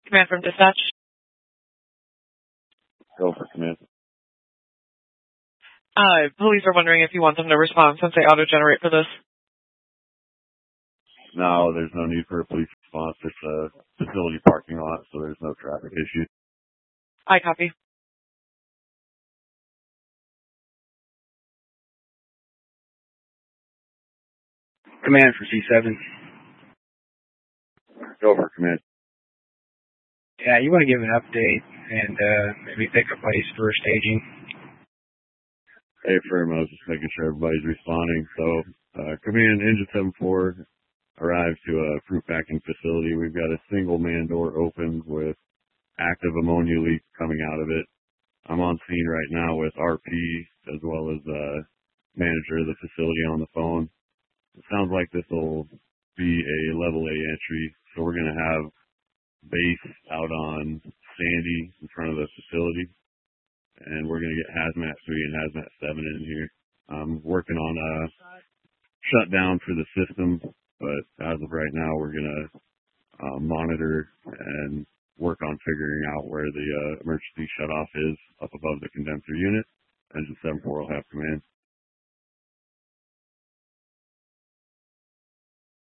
Command from dispatch. Go for command. Police are wondering if you want them to respond since they auto-generate for this. No, there's no need for a police response. It's a facility parking lot, so there's no traffic issue. I copy. Command for C7. Go for command. Yeah, you want to give an update and maybe pick a place for staging. Hey, firm, I was just making sure everybody's responding. So, command Engine 7-4 arrived to a fruit packing facility. We've got a single man door open with active ammonia leak coming out of it. I'm on scene right now with RP as well as manager of the facility on the phone. It sounds like this will be a level A entry, so we're going to have base out on Sandy in front of the facility, and we're going to get Hazmat 3 and Hazmat 7 in here. I'm working on a shutdown for the system, but as of right now, we're going to monitor and work on figuring out where the emergency shutoff is up above the condenser unit. Engine 7-4 will have command.